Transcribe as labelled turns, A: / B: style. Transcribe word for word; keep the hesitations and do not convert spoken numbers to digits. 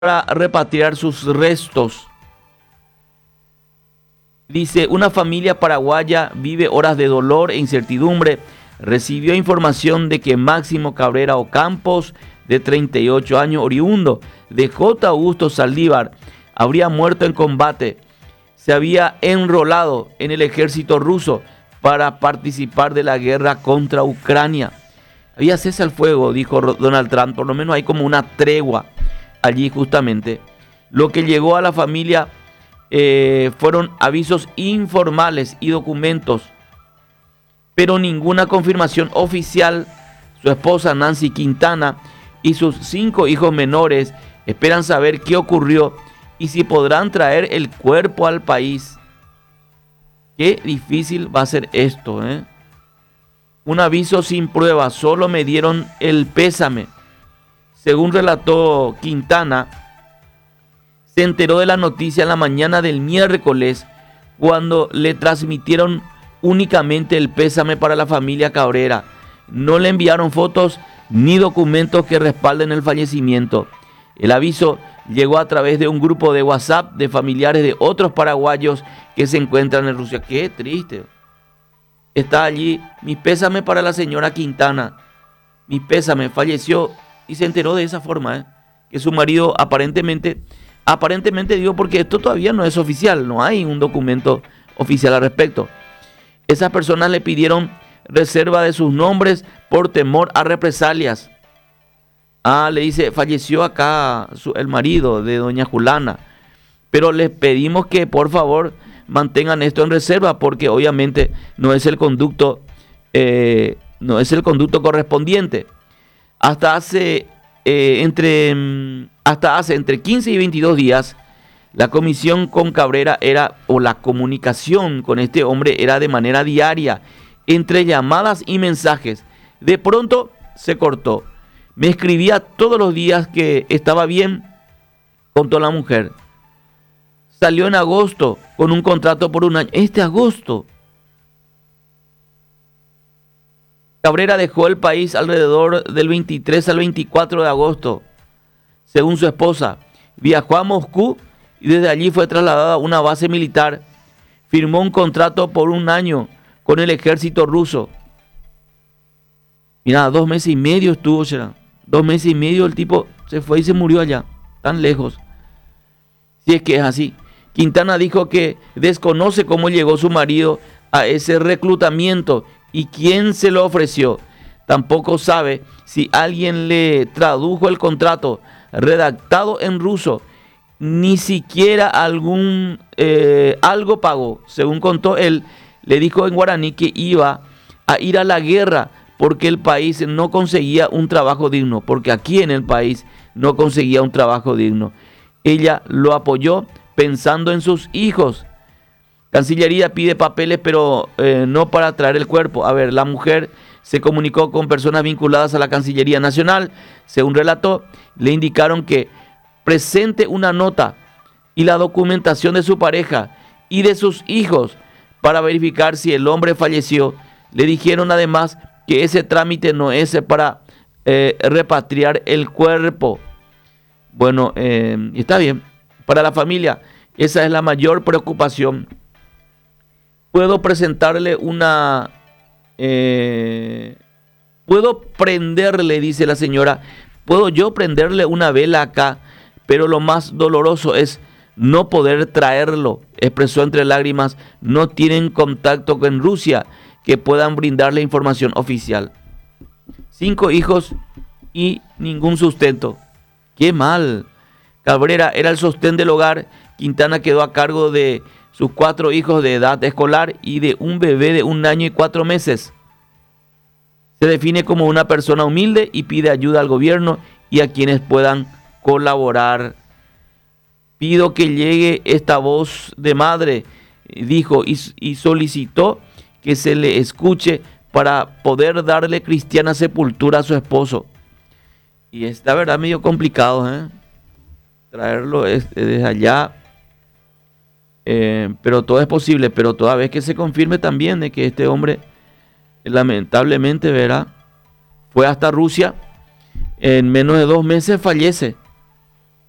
A: para repatriar sus restos. Dice, una familia paraguaya vive horas de dolor e incertidumbre. Recibió información de que Máximo Cabrera Ocampos, de treinta y ocho años, oriundo de J. Augusto Saldívar, habría muerto en combate. Se había enrolado en el ejército ruso para participar de la guerra contra Ucrania. Había cese al fuego, dijo Donald Trump, por lo menos hay como una tregua allí justamente. Lo que llegó a la familia eh, fueron avisos informales y documentos, pero ninguna confirmación oficial. Su esposa Nancy Quintana y sus cinco hijos menores esperan saber qué ocurrió y si podrán traer el cuerpo al país. Qué difícil va a ser esto, ¿eh? Un aviso sin prueba, solo me dieron el pésame. Según relató Quintana, se enteró de la noticia en la mañana del miércoles cuando le transmitieron únicamente el pésame para la familia Cabrera. No le enviaron fotos ni documentos que respalden el fallecimiento. El aviso llegó a través de un grupo de WhatsApp de familiares de otros paraguayos que se encuentran en Rusia. Qué triste. Está allí, mi pésame para la señora Quintana. Mi pésame, falleció y se enteró de esa forma, ¿eh? Que su marido aparentemente, aparentemente digo porque esto todavía no es oficial, no hay un documento oficial al respecto. Esas personas le pidieron reserva de sus nombres por temor a represalias. Ah, le dice, falleció acá su, el marido de doña Julana, pero les pedimos que por favor mantengan esto en reserva porque obviamente no es el conducto, eh, no es el conducto correspondiente. Hasta hace, eh, entre, hasta hace entre quince y veintidós días, la comisión con Cabrera era, o la comunicación con este hombre era de manera diaria, entre llamadas y mensajes. De pronto se cortó. Me escribía todos los días que estaba bien, contó la mujer. Salió en agosto con un contrato por un año. Este agosto. Cabrera dejó el país alrededor del veintitrés al veinticuatro de agosto. Según su esposa, viajó a Moscú y desde allí fue trasladado a una base militar. Firmó un contrato por un año con el ejército ruso. Mira, dos meses y medio estuvo, será. Dos meses y medio el tipo se fue y se murió allá, tan lejos. Si es que es así. Quintana dijo que desconoce cómo llegó su marido a ese reclutamiento y quién se lo ofreció. Tampoco sabe si alguien le tradujo el contrato redactado en ruso. Ni siquiera algún eh, algo pagó. Según contó él, le dijo en guaraní que iba a ir a la guerra porque el país no conseguía un trabajo digno, porque aquí en el país no conseguía un trabajo digno. Ella lo apoyó pensando en sus hijos. Cancillería pide papeles, pero eh, no para traer el cuerpo. A ver, la mujer se comunicó con personas vinculadas a la Cancillería Nacional. Según relató, le indicaron que presente una nota y la documentación de su pareja y de sus hijos para verificar si el hombre falleció. Le dijeron además que ese trámite no es para eh, repatriar el cuerpo. Bueno, eh, está bien. Para la familia, esa es la mayor preocupación. Puedo presentarle una... Eh, puedo prenderle, dice la señora, puedo yo prenderle una vela acá, pero lo más doloroso es no poder traerlo, expresó entre lágrimas. No tienen contacto con Rusia que puedan brindarle información oficial. Cinco hijos y ningún sustento. ¡Qué mal! Cabrera era el sostén del hogar. Quintana quedó a cargo de sus cuatro hijos de edad escolar y de un bebé de un año y cuatro meses. Se define como una persona humilde y pide ayuda al gobierno y a quienes puedan colaborar. Pido que llegue esta voz de madre, dijo, y, y solicitó que se le escuche para poder darle cristiana sepultura a su esposo. Y es la verdad medio complicado, ¿eh? Traerlo desde allá, eh, pero todo es posible, pero toda vez que se confirme también de que este hombre lamentablemente, verá, fue hasta Rusia, en menos de dos meses fallece.